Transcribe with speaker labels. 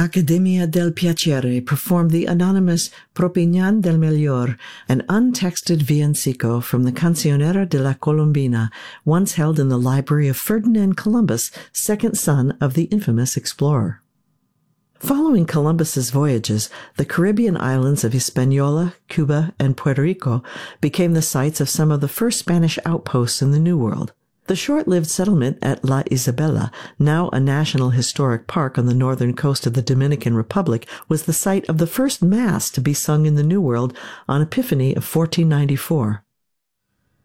Speaker 1: Accademia del Piacere performed the anonymous Propinan del Melior, an untexted villancico from the Cancionera de la Colombina, once held in the library of Ferdinand Columbus, second son of the infamous explorer. Following Columbus's voyages, the Caribbean islands of Hispaniola, Cuba, and Puerto Rico became the sites of some of the first Spanish outposts in the New World. The short-lived settlement at La Isabela, now a National Historic Park on the northern coast of the Dominican Republic, was the site of the first Mass to be sung in the New World on Epiphany of 1494.